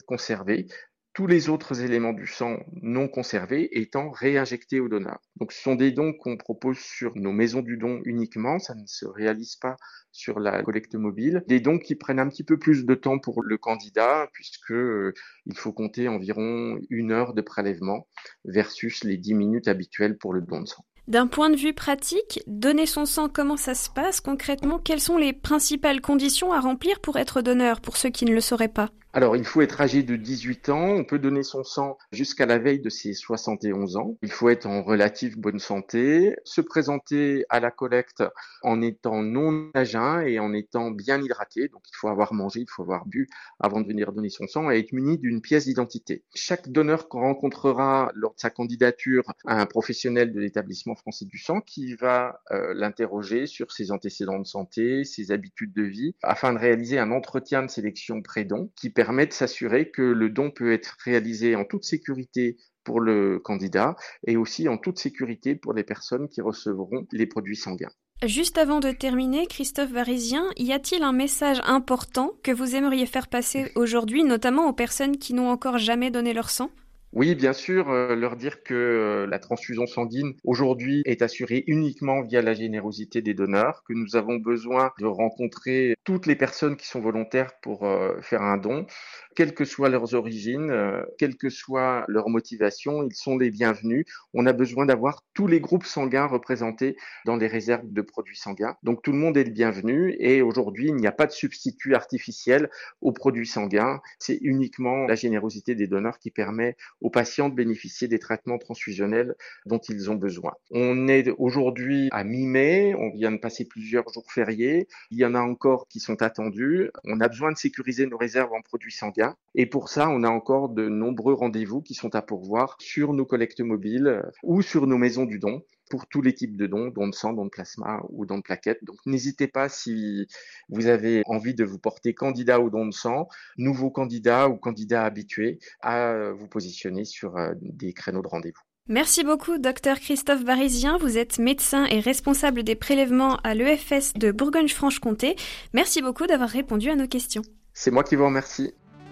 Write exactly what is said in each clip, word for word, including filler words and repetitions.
conservés, tous les autres éléments du sang non conservés étant réinjectés au donneur. Donc ce sont des dons qu'on propose sur nos maisons du don uniquement, ça ne se réalise pas sur la collecte mobile. Des dons qui prennent un petit peu plus de temps pour le candidat, puisque euh, il faut compter environ une heure de prélèvement versus les dix minutes habituelles pour le don de sang. D'un point de vue pratique, donner son sang, comment ça se passe concrètement? Quelles sont les principales conditions à remplir pour être donneur, pour ceux qui ne le sauraient pas? Alors, il faut être âgé de dix-huit ans, on peut donner son sang jusqu'à la veille de ses soixante et onze ans. Il faut être en relative bonne santé, se présenter à la collecte en étant non à jeun et en étant bien hydraté. Donc, il faut avoir mangé, il faut avoir bu avant de venir donner son sang et être muni d'une pièce d'identité. Chaque donneur qu'on rencontrera lors de sa candidature à un professionnel de l'établissement français du sang qui va euh, l'interroger sur ses antécédents de santé, ses habitudes de vie, afin de réaliser un entretien de sélection pré-don qui permet permet de s'assurer que le don peut être réalisé en toute sécurité pour le candidat et aussi en toute sécurité pour les personnes qui recevront les produits sanguins. Juste avant de terminer, Christophe Varizien, y a-t-il un message important que vous aimeriez faire passer aujourd'hui, notamment aux personnes qui n'ont encore jamais donné leur sang ? Oui, bien sûr, euh, leur dire que euh, la transfusion sanguine aujourd'hui est assurée uniquement via la générosité des donneurs, que nous avons besoin de rencontrer toutes les personnes qui sont volontaires pour euh, faire un don, quelles que soient leurs origines, euh, quelle que soit leur motivation, ils sont les bienvenus. On a besoin d'avoir tous les groupes sanguins représentés dans les réserves de produits sanguins. Donc tout le monde est le bienvenu et aujourd'hui, il n'y a pas de substitut artificiel aux produits sanguins. C'est uniquement la générosité des donneurs qui permet aux patients de bénéficier des traitements transfusionnels dont ils ont besoin. On est aujourd'hui à mi-mai, on vient de passer plusieurs jours fériés, il y en a encore qui sont attendus. On a besoin de sécuriser nos réserves en produits sanguins et pour ça, on a encore de nombreux rendez-vous qui sont à pourvoir sur nos collectes mobiles ou sur nos maisons du don pour tous les types de dons, dons de sang, dons de plasma ou dons de plaquettes. Donc n'hésitez pas si vous avez envie de vous porter candidat au don de sang, nouveau candidat ou candidat habitué, à vous positionner sur des créneaux de rendez-vous. Merci beaucoup, docteur Christophe Varizien. Vous êtes médecin et responsable des prélèvements à l'E F S de Bourgogne-Franche-Comté. Merci beaucoup d'avoir répondu à nos questions. C'est moi qui vous remercie.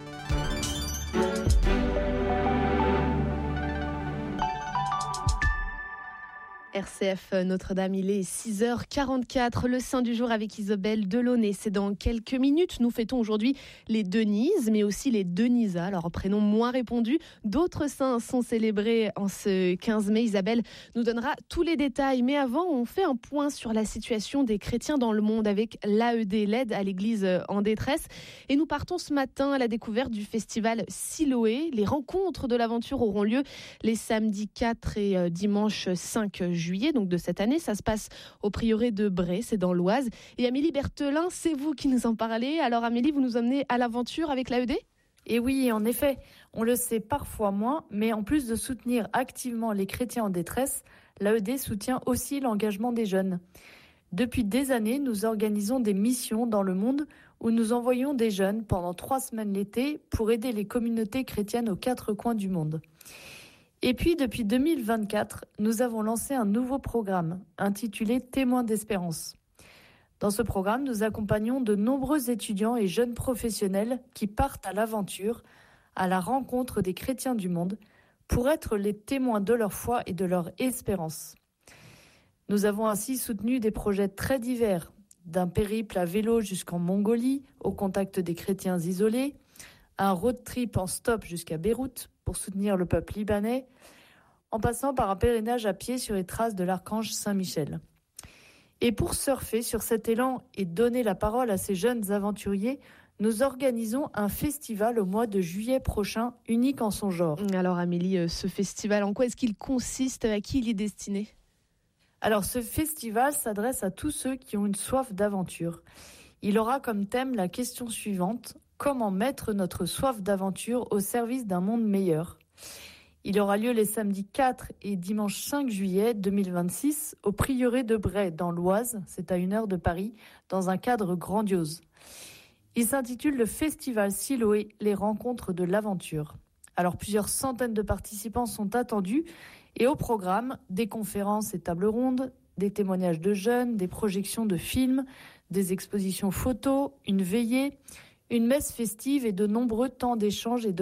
R C F Notre-Dame, il est six heures quarante-quatre, le Saint du jour avec Isabelle Delaunay. C'est dans quelques minutes. Nous fêtons aujourd'hui les Denises, mais aussi les Denisa, leur prénom moins répandu. D'autres saints sont célébrés en ce quinze mai. Isabelle nous donnera tous les détails. Mais avant, on fait un point sur la situation des chrétiens dans le monde avec l'A E D, l'aide à l'Église en détresse. Et nous partons ce matin à la découverte du festival Siloé. Les rencontres de l'aventure auront lieu les samedis quatre et dimanche cinq juillet. juillet, donc de cette année. Ça se passe au prieuré de Bray, c'est dans l'Oise. Et Amélie Berthelin, c'est vous qui nous en parlez. Alors Amélie, vous nous emmenez à l'aventure avec l'A E D ? Et oui, en effet, on le sait parfois moins, mais en plus de soutenir activement les chrétiens en détresse, l'A E D soutient aussi l'engagement des jeunes. Depuis des années, nous organisons des missions dans le monde où nous envoyons des jeunes pendant trois semaines l'été pour aider les communautés chrétiennes aux quatre coins du monde. Et puis, depuis deux mille vingt-quatre, nous avons lancé un nouveau programme intitulé « Témoins d'espérance ». Dans ce programme, nous accompagnons de nombreux étudiants et jeunes professionnels qui partent à l'aventure, à la rencontre des chrétiens du monde, pour être les témoins de leur foi et de leur espérance. Nous avons ainsi soutenu des projets très divers, d'un périple à vélo jusqu'en Mongolie, au contact des chrétiens isolés, un road trip en stop jusqu'à Beyrouth pour soutenir le peuple libanais, en passant par un pèlerinage à pied sur les traces de l'archange Saint-Michel. Et pour surfer sur cet élan et donner la parole à ces jeunes aventuriers, nous organisons un festival au mois de juillet prochain, unique en son genre. Alors Amélie, ce festival, en quoi est-ce qu'il consiste ? À qui il est destiné ? Alors ce festival s'adresse à tous ceux qui ont une soif d'aventure. Il aura comme thème la question suivante: comment mettre notre soif d'aventure au service d'un monde meilleur ? Il aura lieu les samedis quatre et dimanche cinq juillet deux mille vingt-six au prieuré de Bray dans l'Oise, c'est à une heure de Paris, dans un cadre grandiose. Il s'intitule le Festival Siloé, les rencontres de l'aventure. Alors plusieurs centaines de participants sont attendus et au programme, des conférences et tables rondes, des témoignages de jeunes, des projections de films, des expositions photos, une veillée, une messe festive et de nombreux temps d'échange et de